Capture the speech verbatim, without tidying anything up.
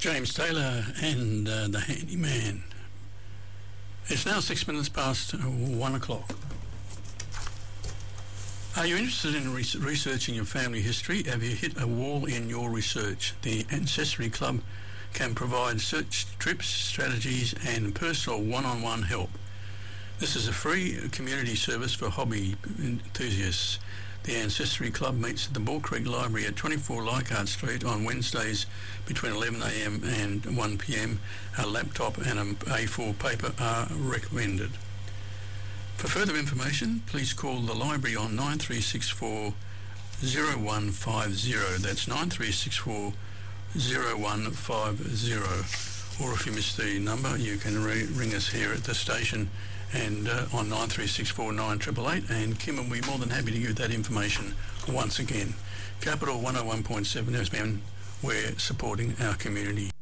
James Taylor and uh, the Handyman. It's now six minutes past one o'clock. Are you interested in re- researching your family history? Have you hit a wall in your research? The Ancestry Club can provide search trips, strategies and personal one-on-one help. This is a free community service for hobby enthusiasts. The Ancestry Club meets at the Bull Creek Library at twenty-four Leichhardt Street on Wednesdays between eleven a m and one p m. A laptop and an A four paper are recommended. For further information, please call the library on nine three six four zero one five zero. That's nine three six four zero one five zero. Or if you miss the number, you can re- ring us here at the station and uh, on nine three six four nine eight eight eight, and Kim will be more than happy to give that information once again. Capital one oh one point seven F M, we're supporting our community.